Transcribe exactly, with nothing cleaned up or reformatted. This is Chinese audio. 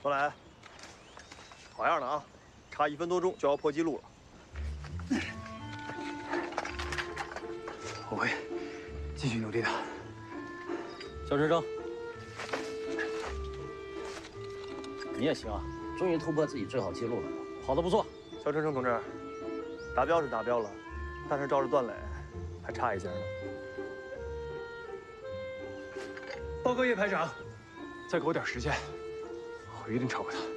重来，好样的啊！差一分多钟就要破纪录了。 我会继续努力的。 肖晨生，你也行啊，终于突破自己最好记录了，跑得不错。 肖晨生同志，达标是达标了，但是照着段磊还差一截呢。 报告叶排长，再给我点时间，我一定超过他。